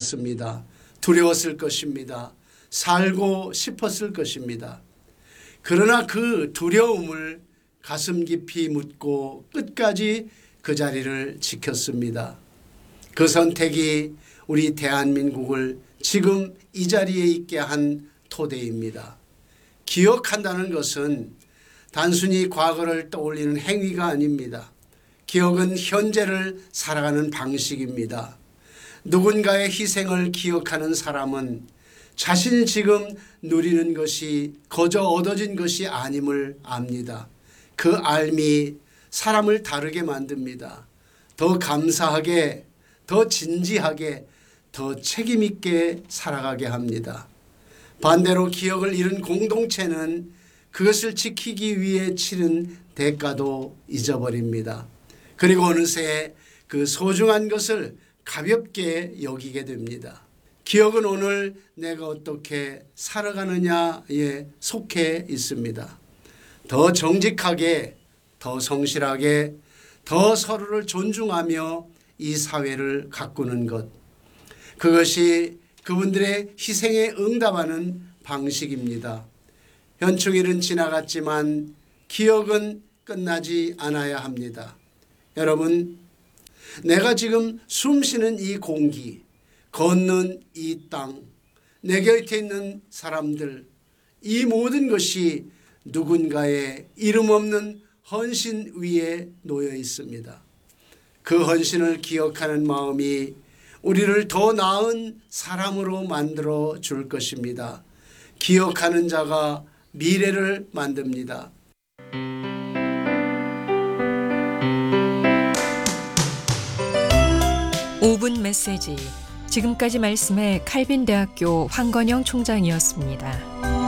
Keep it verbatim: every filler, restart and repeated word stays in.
같습니다. 두려웠을 것입니다. 살고 싶었을 것입니다. 그러나 그 두려움을 가슴 깊이 묻고 끝까지 그 자리를 지켰습니다. 그 선택이 우리 대한민국을 지금 이 자리에 있게 한 토대입니다. 기억한다는 것은 단순히 과거를 떠올리는 행위가 아닙니다. 기억은 현재를 살아가는 방식입니다. 누군가의 희생을 기억하는 사람은 자신이 지금 누리는 것이 거저 얻어진 것이 아님을 압니다. 그 알미 사람을 다르게 만듭니다. 더 감사하게, 더 진지하게, 더 책임있게 살아가게 합니다. 반대로 기억을 잃은 공동체는 그것을 지키기 위해 치른 대가도 잊어버립니다. 그리고 어느새 그 소중한 것을 가볍게 여기게 됩니다. 기억은 오늘 내가 어떻게 살아가느냐에 속해 있습니다. 더 정직하게, 더 성실하게, 더 서로를 존중하며 이 사회를 가꾸는 것. 그것이 그분들의 희생에 응답하는 방식입니다. 현충일은 지나갔지만 기억은 끝나지 않아야 합니다. 여러분, 내가 지금 숨쉬는 이 공기, 걷는 이 땅, 내 곁에 있는 사람들, 이 모든 것이 누군가의 이름 없는 헌신 위에 놓여 있습니다. 그 헌신을 기억하는 마음이 우리를 더 나은 사람으로 만들어 줄 것입니다. 기억하는 자가 미래를 만듭니다. 오 분 메시지. 지금까지 말씀에 칼빈대학교 황건영 총장이었습니다.